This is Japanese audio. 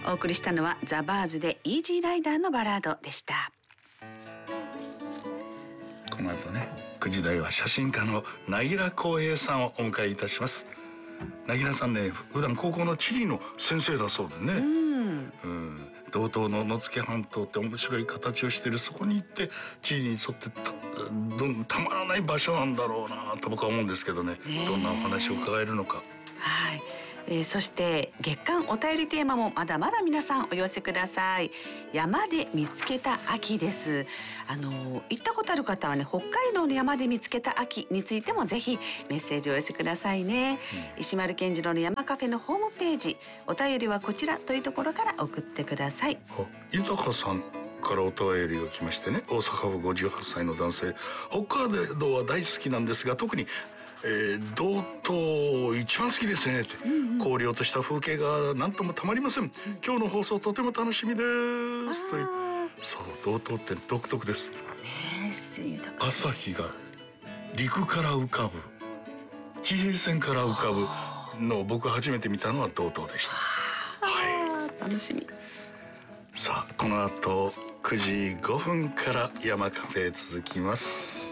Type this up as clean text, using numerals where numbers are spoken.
お送りしたのはザ・バーズでイージーライダーのバラードでした。 この後ね、9時台は写真家の凪良光平さんをお迎えいたします。凪良さんね、普段高校の地理の先生だそうでね、道東の野付半島って面白い形をしてる、そこに行って地理に沿ってたまらない場所なんだろうなと僕は思うんですけどね、どんなお話を伺えるのか。 はい、そして月間お便りテーマもまだまだ皆さんお寄せください。山で見つけた秋です。行ったことある方はね、北海道の山で見つけた秋についてもぜひメッセージをお寄せくださいね。石丸健二郎の山カフェのホームページ、お便りはこちらというところから送ってください。 豊さんからお便りが来ましてね、大阪府58歳の男性、北海道は大好きなんですが、特に道東一番好きですねって、荒涼とした風景が何ともたまりません、今日の放送とても楽しみですという。そう、道東って独特ですね。朝日が陸から浮かぶ、地平線から浮かぶのを僕初めて見たのは道東でした。はい、 楽しみ。 さあ、この後9時5分から山カフェ続きます。